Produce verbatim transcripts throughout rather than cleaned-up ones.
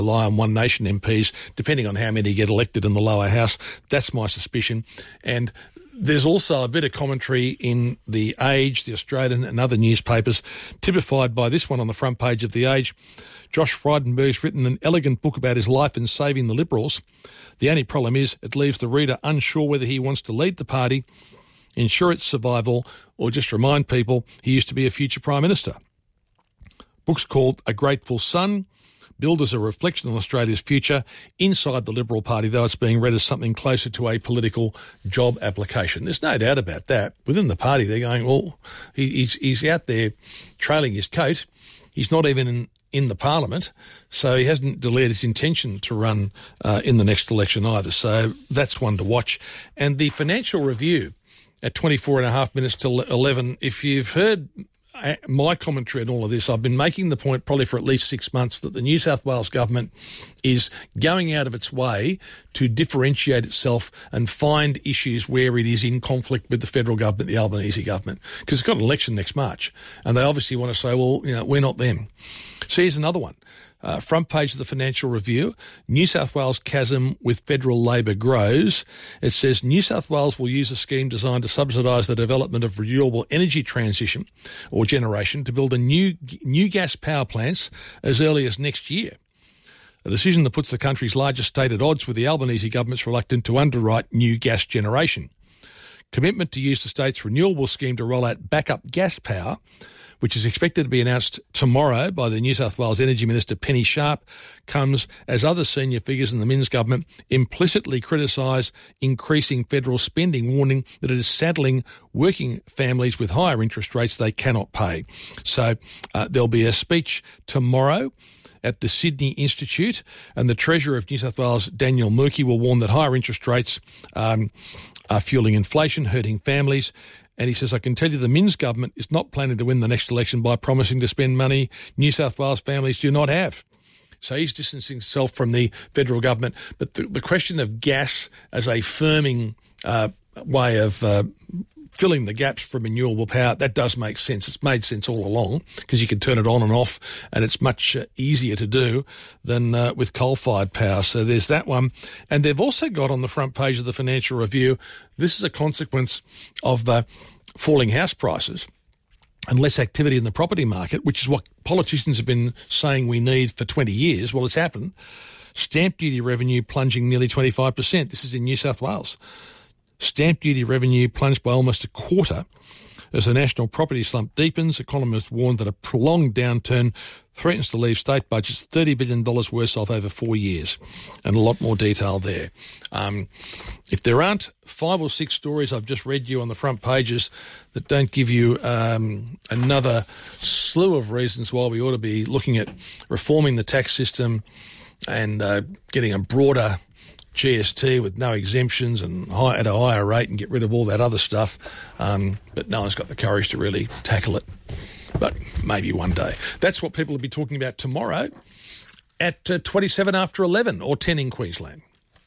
rely on One Nation M Ps, depending on how many get elected in the lower house. That's my suspicion. And there's also a bit of commentary in The Age, The Australian and other newspapers, typified by this one on the front page of The Age. Josh Frydenberg's written an elegant book about his life in saving the Liberals. The only problem is it leaves the reader unsure whether he wants to lead the party, ensure its survival, or just remind people he used to be a future Prime Minister. Book's called A Grateful Son, billed as a reflection on Australia's future. Inside the Liberal Party, though, it's being read as something closer to a political job application. There's no doubt about that. Within the party, they're going, well, he, he's, he's out there trailing his coat. He's not even in, in the parliament, so he hasn't declared his intention to run uh, in the next election either. So that's one to watch. And the Financial Review at twenty-four and a half minutes till eleven, if you've heard my commentary on all of this, I've been making the point probably for at least six months that the New South Wales government is going out of its way to differentiate itself and find issues where it is in conflict with the federal government, the Albanese government, because it's got an election next March, and they obviously want to say, well, you know, we're not them. So here's another one. Uh, front page of the Financial Review, New South Wales chasm with federal Labor grows. It says New South Wales will use a scheme designed to subsidise the development of renewable energy transition or generation to build a new new gas power plants as early as next year. A decision that puts the country's largest state at odds with the Albanese government's reluctant to underwrite new gas generation. Commitment to use the state's renewable scheme to roll out backup gas power, which is expected to be announced tomorrow by the New South Wales Energy Minister Penny Sharp, comes as other senior figures in the Minns government implicitly criticise increasing federal spending, warning that it is saddling working families with higher interest rates they cannot pay. So uh, there'll be a speech tomorrow at the Sydney Institute, and the Treasurer of New South Wales, Daniel Murky, will warn that higher interest rates um, are fueling inflation, hurting families. And he says, I can tell you the Minns government is not planning to win the next election by promising to spend money New South Wales families do not have. So he's distancing himself from the federal government. But the, the question of gas as a firming uh, way of uh, filling the gaps for renewable power, that does make sense. It's made sense all along because you can turn it on and off, and it's much uh, easier to do than uh, with coal-fired power. So there's that one. And they've also got on the front page of the Financial Review, this is a consequence of uh, falling house prices and less activity in the property market, which is what politicians have been saying we need for twenty years. Well, it's happened. Stamp duty revenue plunging nearly twenty-five percent. This is in New South Wales. Stamp duty revenue plunged by almost a quarter as the national property slump deepens. Economists warned that a prolonged downturn threatens to leave state budgets thirty billion dollars worse off over four years. And a lot more detail there. Um, if there aren't five or six stories I've just read you on the front pages that don't give you um, another slew of reasons why we ought to be looking at reforming the tax system and uh, getting a broader G S T with no exemptions and high, at a higher rate and get rid of all that other stuff. Um, but no one's got the courage to really tackle it. But maybe one day. That's what people will be talking about tomorrow at uh, twenty-seven after eleven or ten in Queensland.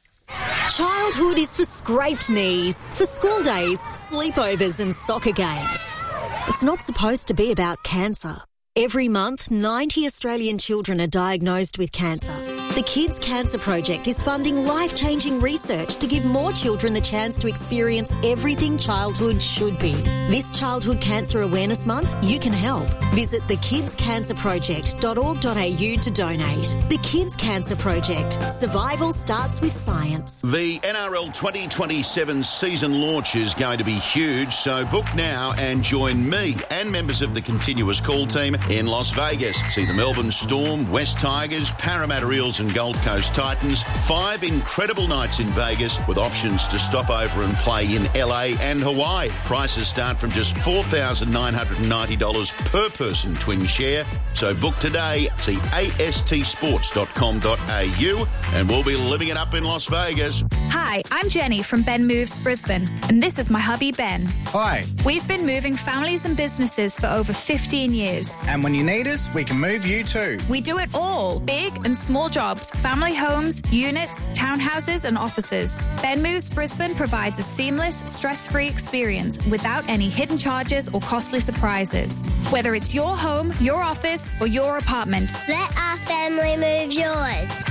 Childhood is for scraped knees, for school days, sleepovers and soccer games. It's not supposed to be about cancer. Every month, ninety Australian children are diagnosed with cancer. The Kids Cancer Project is funding life-changing research to give more children the chance to experience everything childhood should be. This Childhood Cancer Awareness Month, you can help. Visit the kids cancer project dot org dot a u to donate. The Kids Cancer Project. Survival starts with science. The N R L twenty twenty-seven season launch is going to be huge, so book now and join me and members of the Continuous Call team in Las Vegas. See the Melbourne Storm, West Tigers, Parramatta Eels and Gold Coast Titans. Five incredible nights in Vegas with options to stop over and play in L A and Hawaii. Prices start from just four thousand nine hundred ninety dollars per person twin share. So book today. See a s t sports dot com dot a u and we'll be living it up in Las Vegas. Hi, I'm Jenny from Ben Moves Brisbane, and this is my hubby Ben. Hi. We've been moving families and businesses for over fifteen years. And when you need us, we can move you too. We do it all, big and small jobs, family homes, units, townhouses and offices. Ben Moves Brisbane provides a seamless, stress-free experience without any hidden charges or costly surprises. Whether it's your home, your office or your apartment, let our family move yours.